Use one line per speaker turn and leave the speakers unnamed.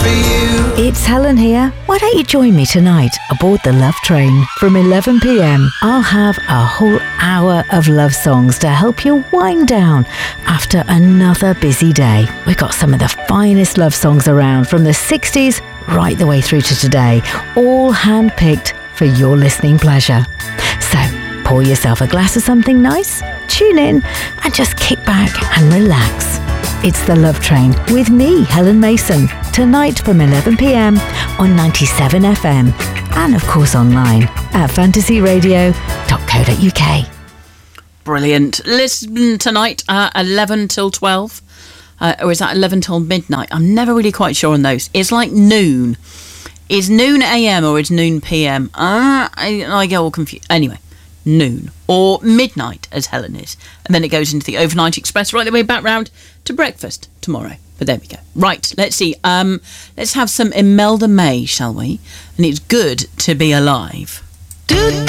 for you.
It's Helen here. Why don't you join me tonight aboard the Love Train? From 11 p.m, I'll have a whole hour of love songs to help you wind down after another busy day. We've got some of the finest love songs around from the 60s right the way through to today, all hand-picked for your listening pleasure. So, pour yourself a glass of something nice, tune in, and just kick back and relax. It's the Love Train with me, Helen Mason, tonight from 11 p.m. on 97 FM, and of course online at fantasyradio.co.uk.
Brilliant. Listen tonight 11 till 12, or is that 11 till midnight? I'm never really quite sure on those. It's like noon. Is noon AM or is noon PM? I get all confused. Anyway, noon or midnight, as Helen is, and then it goes into the overnight express right the way back round to breakfast tomorrow. But there we go. Right, let's see. Let's have some Imelda May, shall we? And it's good to be alive.